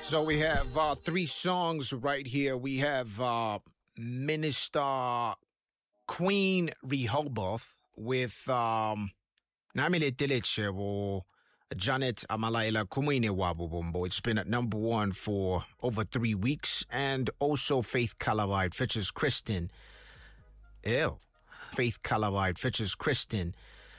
So we have three songs right here. We have Minister Queen Rehoboth with Namile Teleche or Janet Amalaila Kumwine Wabubumbo. It's been at number one for over 3 weeks. And also Faith Calabite features Kristen. Faith Calabite features Kristen.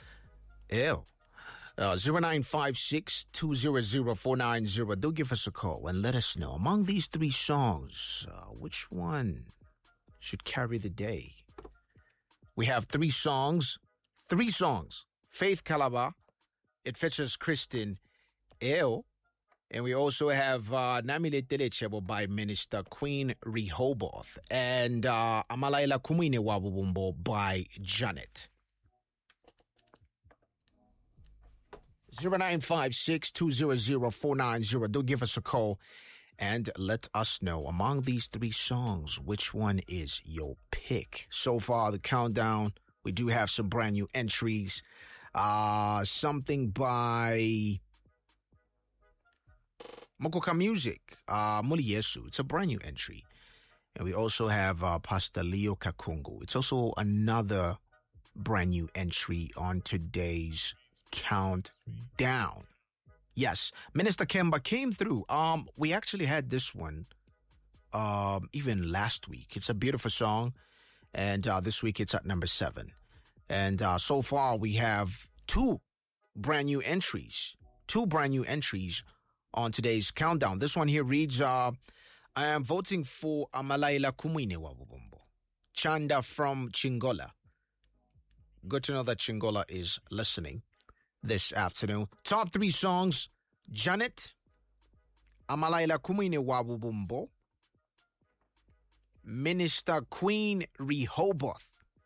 0956-200-490. Do give us a call and let us know. Among these three songs, which one should carry the day? We have three songs. Faith Calabar. It features Kristen Eo. And we also have Namile Telechebo by Minister Queen Rehoboth. And Amalaila Kumwine Wabubumbo by Janet. 0956-200-490. Do give us a call and let us know among these three songs, which one is your pick. So far, the countdown, we do have some brand new entries. Something by Mokoka Music, Muli Yesu. It's a brand new entry. And we also have Pastor Leo Kakungu. It's also another brand new entry on today's countdown. Yes, Minister Kemba came through. We actually had this one even last week. It's a beautiful song, and this week it's at number 7. And so far we have two brand new entries on today's countdown. This one here reads, I am voting for Amalaila Kumwine Wabubumbo. Chanda from Chingola. Good to know that Chingola is listening this afternoon. Top 3 songs: Janet, Amalaila Kumwine Wabubumbo, Minister Queen Rehoboth,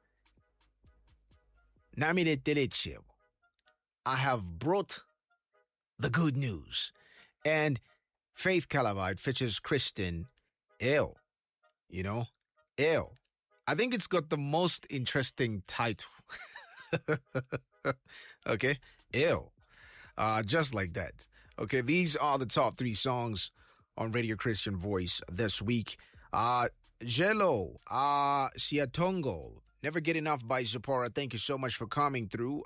Namile Telechebo. I have brought the good news. And Faith Calabite features Kristen Eo. Eo. I think it's got the most interesting title. Okay, Ew. Just like that. Okay, these are the top 3 songs on Radio Christian Voice this week. Jello, Siatongo, Never Get Enough by Zipporah. Thank you so much for coming through.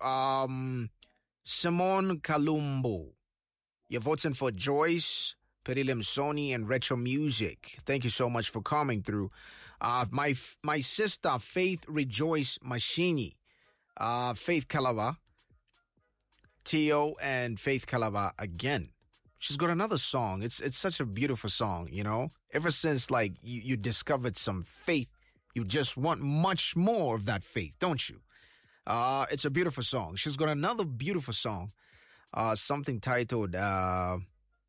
Simon Kalumbo, you're voting for Joyce, Perilim Sony, and Retro Music. Thank you so much for coming through. My sister, Faith Rejoice Machini. Faith Calaba, Tio, and Faith Calaba again. She's got another song. It's such a beautiful song, Ever since you discovered some faith, you just want much more of that faith, don't you? It's a beautiful song. She's got another beautiful song, something titled Makaya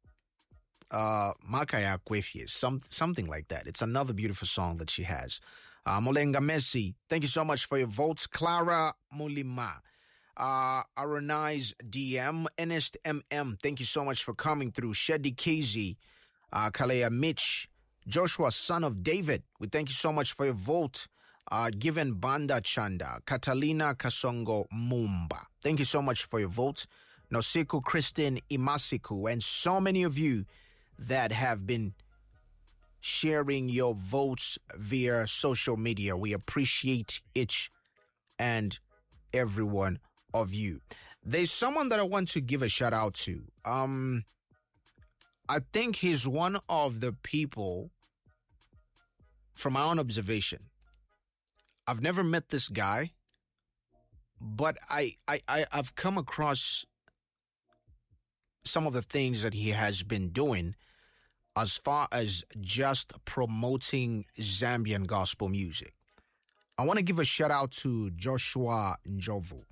Kwefie, something like that. It's another beautiful song that she has. Molenga Messi, thank you so much for your votes. Clara Mulima, Aronise DM, Ernest MM, thank you so much for coming through. Shedi Kazi, Kalea Mitch, Joshua, son of David, we thank you so much for your vote. Given Banda Chanda, Catalina Kasongo Mumba, thank you so much for your vote. Nosiku Kristen Imasiku, and so many of you that have been sharing your votes via social media. We appreciate each and every one of you. There's someone that I want to give a shout out to. I think he's one of the people, from my own observation, I've never met this guy, but I've come across some of the things that he has been doing as far as just promoting Zambian gospel music. I want to give a shout out to Joshua Njovu.